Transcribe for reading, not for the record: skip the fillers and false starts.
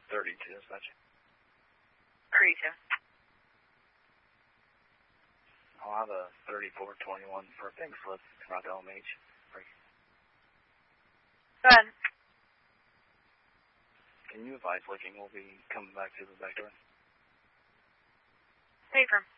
32, dispatch. 32. I'll have a 3421 for a pink slip, route to LMH. Go ahead. Can you advise Licking will be coming back to the back door? Paper.